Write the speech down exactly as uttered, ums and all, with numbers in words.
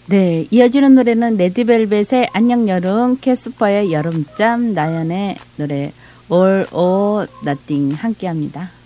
네, 이어지는 노래는 레드벨벳의 안녕 여름, 캐스퍼의 여름잠, 나연의 노래 All or Nothing 함께합니다.